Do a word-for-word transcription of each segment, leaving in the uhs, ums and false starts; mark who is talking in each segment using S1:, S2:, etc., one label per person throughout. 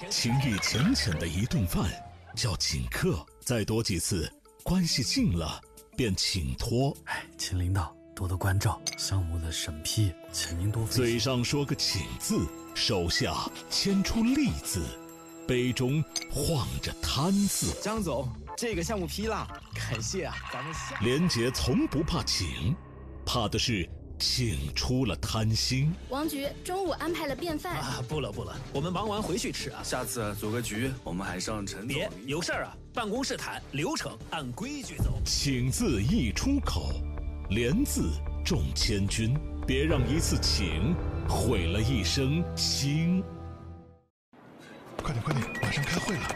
S1: 情谊浅浅的一顿饭叫请客，再多几次，关系近了便请托。
S2: 哎，秦领导多多关照，项目的审批，请您多费心。
S1: 嘴上说个请字，手下牵出利字，杯中晃着贪字。
S3: 张总，这个项目批了，感谢啊，咱们下。
S1: 连杰从不怕请，怕的是请出了贪心。
S4: 王局中午安排了便饭
S3: 啊，不了不了，我们忙完回去吃啊。
S2: 下次组个局，我们还上陈总。
S3: 别有事儿啊，办公室谈，流程按规矩走。
S1: 请字一出口，连字中千军，别让一次请毁了一生心。
S5: 快点快点，马上开会了。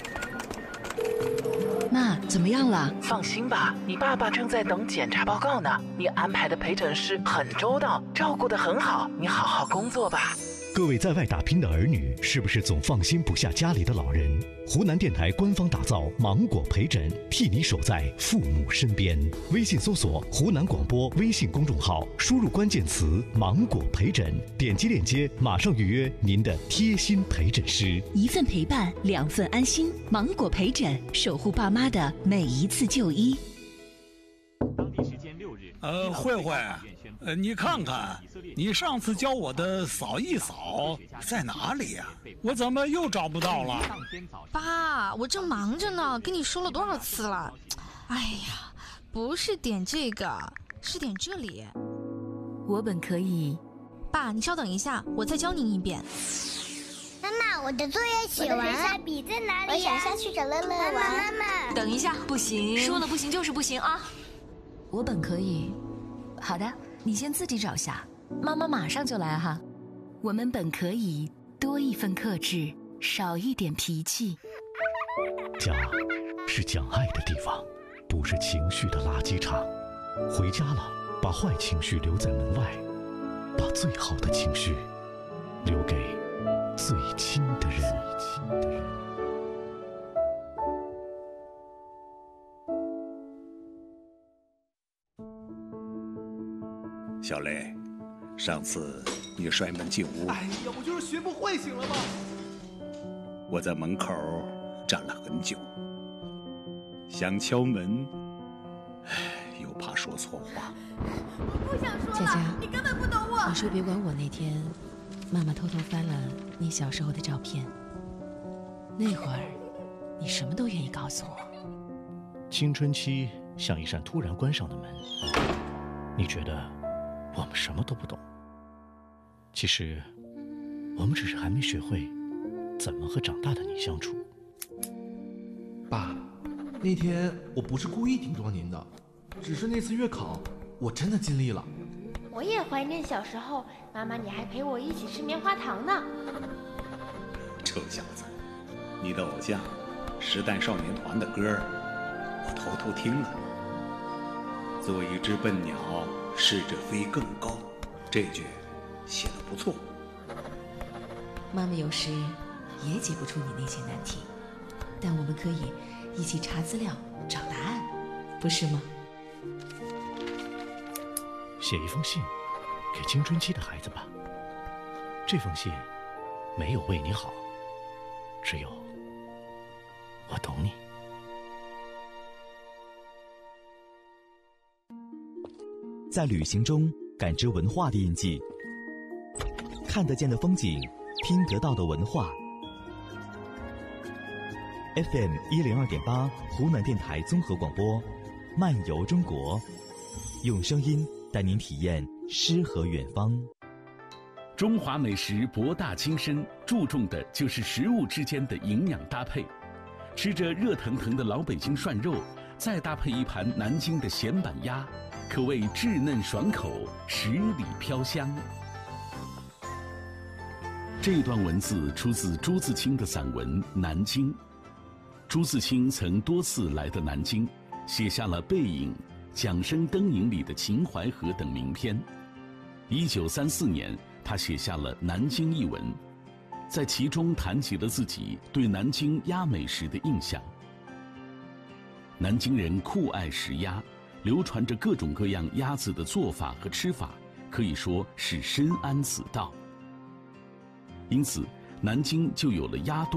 S6: 妈，怎么样了？
S7: 放心吧，你爸爸正在等检查报告呢。你安排的陪诊师很周到，照顾得很好，你好好工作吧。
S8: 各位在外打拼的儿女，是不是总放心不下家里的老人？湖南电台官方打造芒果陪诊，替你守在父母身边。微信搜索湖南广播微信公众号，输入关键词芒果陪诊，点击链接马上预约您的贴心陪诊师。
S6: 一份陪伴，两份安心。芒果陪诊，守护爸妈的每一次就医。
S9: 当地时间六日，
S10: 呃，慧慧，呃，你看看，你上次教我的扫一扫在哪里呀？我怎么又找不到了？
S11: 爸，我正忙着呢，跟你说了多少次了？哎呀，不是点这个，是点这里。
S6: 我本可以。
S11: 爸，你稍等一下，我再教您一遍。
S12: 妈妈，我的作业写完了。我的水彩笔在哪里？我想下去找乐乐玩。妈妈，
S6: 等一下，不行，说了不行就是不行啊！我本可以。好的，你先自己找下，妈妈马上就来哈。我们本可以多一份克制，少一点脾气。
S8: 家是讲爱的地方，不是情绪的垃圾场。回家了，把坏情绪留在门外，把最好的情绪留给最亲的人。
S13: 小雷，上次你摔门进屋，
S14: 哎呀，我就是学不会，行了吗？
S13: 我在门口站了很久，想敲门，又怕说错话。
S15: 我不想说了，佳佳，你根本不懂我。
S16: 你说别管我那天，妈妈偷偷翻了你小时候的照片，那会儿你什么都愿意告诉我。
S8: 青春期像一扇突然关上的门，你觉得我们什么都不懂，其实我们只是还没学会怎么和长大的你相处。
S14: 爸，那天我不是故意顶撞您的，只是那次月考我真的尽力了。
S15: 我也怀念小时候，妈妈你还陪我一起吃棉花糖呢。
S13: 臭小子，你的偶像时代少年团的歌我偷偷听了。做一只笨鸟，试着飞更高，这句写得不错。
S16: 妈妈有时也解不出你那些难题，但我们可以一起查资料找答案，不是吗？
S8: 写一封信给青春期的孩子吧，这封信没有为你好，只有我懂你。
S17: 在旅行中感知文化的印记，看得见的风景，听得到的文化。F M 一零二点八，湖南电台综合广播，漫游中国，用声音带您体验诗和远方。
S18: 中华美食博大精深，注重的就是食物之间的营养搭配。吃着热腾腾的老北京涮肉，再搭配一盘南京的咸板鸭，可谓稚嫩爽口，十里飘香。这段文字出自朱自清的散文《南京》。朱自清曾多次来到南京，写下了《背影》《桨声灯影》里的秦淮河等名篇。一九三四年，他写下了《南京》一文，在其中谈及了自己对南京鸭美食的印象。南京人酷爱食鸭，流传着各种各样鸭子的做法和吃法，可以说是深谙此道。因此，南京就有了鸭